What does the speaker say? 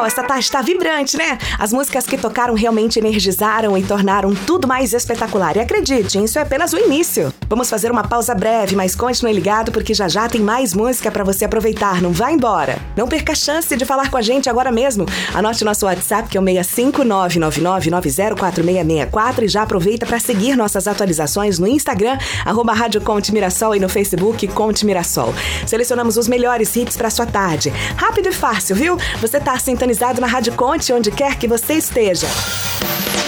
Mirassol, essa tarde está vibrante, né? As músicas que tocaram realmente energizaram e tornaram tudo mais espetacular. E acredite, isso é apenas o início. Vamos fazer uma pausa breve, mas continue ligado porque já já tem mais música para você aproveitar. Não vá embora. Não perca a chance de falar com a gente agora mesmo. Anote nosso WhatsApp, que é o 65999904664, e já aproveita para seguir nossas atualizações no Instagram, @Rádio Conte Mirassol, e no Facebook Conte Mirassol. Selecionamos os melhores hits para sua tarde. Rápido e fácil, viu? Você tá sintonizado na Rádio Conte onde quer que você esteja.